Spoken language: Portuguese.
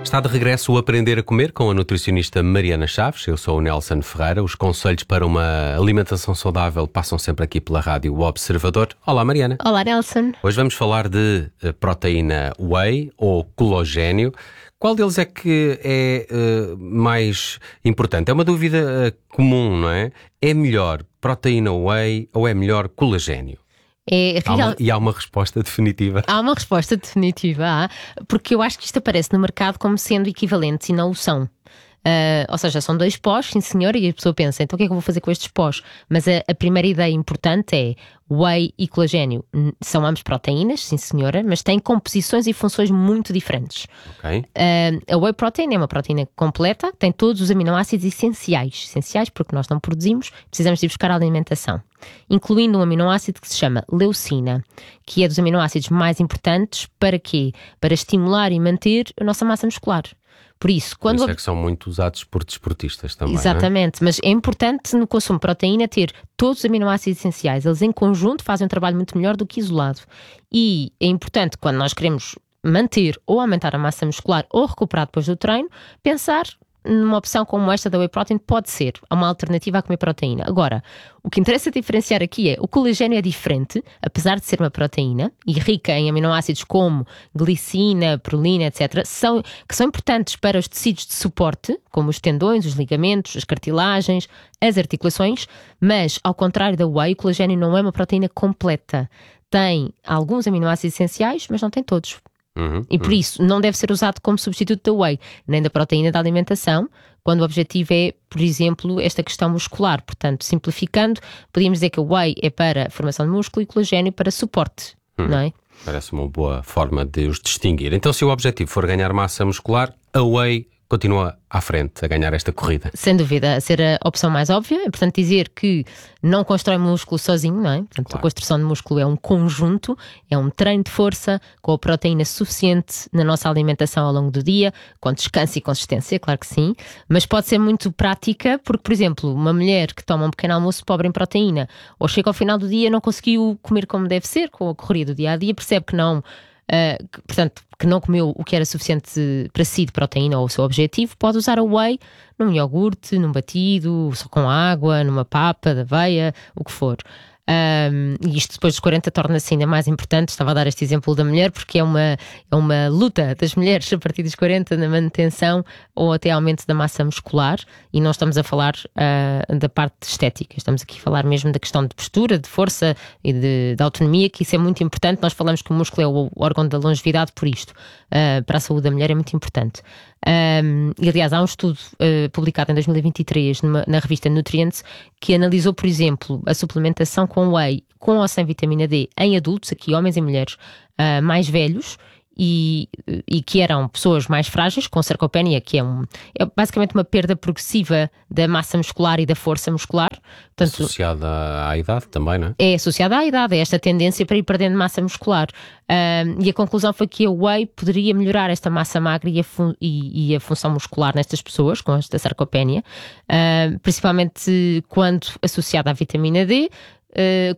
Está de regresso o Aprender a Comer com a nutricionista Mariana Chaves. Eu sou o Nelson Ferreira. Os conselhos para uma alimentação saudável passam sempre aqui pela rádio O Observador. Olá, Mariana. Olá, Nelson. Hoje vamos falar de proteína whey ou colagênio. Qual deles é que é mais importante? É uma dúvida comum, não é? É melhor proteína whey ou é melhor colagênio? E há uma resposta definitiva. Há uma resposta definitiva, porque eu acho que isto aparece no mercado como sendo equivalentes e não o são. Ou seja, são dois pós, sim senhora, e a pessoa pensa, então o que é que eu vou fazer com estes pós? Mas a primeira ideia importante é whey e colagênio são ambos proteínas, sim senhora, mas têm composições e funções muito diferentes. Okay. A whey protein é uma proteína completa, tem todos os aminoácidos essenciais porque nós não produzimos, precisamos de ir buscar a alimentação, incluindo um aminoácido que se chama leucina, que é dos aminoácidos mais importantes para quê? Para estimular e manter a nossa massa muscular. Por isso é que são muito usados por desportistas também. Exatamente, não é? Mas é importante no consumo de proteína ter todos os aminoácidos essenciais. Eles em conjunto fazem um trabalho muito melhor do que isolado. E é importante, quando nós queremos manter ou aumentar a massa muscular ou recuperar depois do treino, pensar numa opção como esta da whey protein. Pode ser uma alternativa a comer proteína. Agora, o que interessa diferenciar aqui é o colagênio é diferente, apesar de ser uma proteína e rica em aminoácidos como glicina, prolina, etc., que são importantes para os tecidos de suporte, como os tendões, os ligamentos, as cartilagens, as articulações, mas ao contrário da whey, o colagênio não é uma proteína completa. Tem alguns aminoácidos essenciais, mas não tem todos. E por isso não deve ser usado como substituto da whey, nem da proteína da alimentação, quando o objetivo é, por exemplo, esta questão muscular. Portanto, simplificando, podíamos dizer que a whey é para a formação de músculo e o colagênio para suporte, não é? Parece uma boa forma de os distinguir. Então, se o objetivo for ganhar massa muscular, a whey continua à frente a ganhar esta corrida. Sem dúvida, a ser a opção mais óbvia. É importante dizer que não constrói músculo sozinho, não é? Portanto, claro. A construção de músculo é um conjunto, é um treino de força com a proteína suficiente na nossa alimentação ao longo do dia, com descanso e consistência, claro que sim, mas pode ser muito prática, porque, por exemplo, uma mulher que toma um pequeno almoço pobre em proteína, ou chega ao final do dia e não conseguiu comer como deve ser, com a correria do dia a dia, percebe que não... portanto, que não comeu o que era suficiente para si de proteína ou o seu objetivo, pode usar a whey num iogurte, num batido, só com água, numa papa de aveia, o que for. E isto depois dos 40 torna-se ainda mais importante. Estava a dar este exemplo da mulher porque é uma luta das mulheres a partir dos 40 na manutenção ou até aumento da massa muscular, e não estamos a falar da parte estética, estamos aqui a falar mesmo da questão de postura, de força e de autonomia, que isso é muito importante. Nós falamos que o músculo é o órgão da longevidade, por isto para a saúde da mulher é muito importante. E aliás, há um estudo publicado em 2023 na revista Nutrients que analisou, por exemplo, a suplementação com whey com ou sem vitamina D em adultos, aqui homens e mulheres mais velhos, e que eram pessoas mais frágeis, com sarcopenia, que é basicamente uma perda progressiva da massa muscular e da força muscular. Portanto, associada à idade também, não é? É associada à idade, é esta tendência para ir perdendo massa muscular. E a conclusão foi que a whey poderia melhorar esta massa magra e a função muscular nestas pessoas com esta sarcopenia, principalmente quando associada à vitamina D,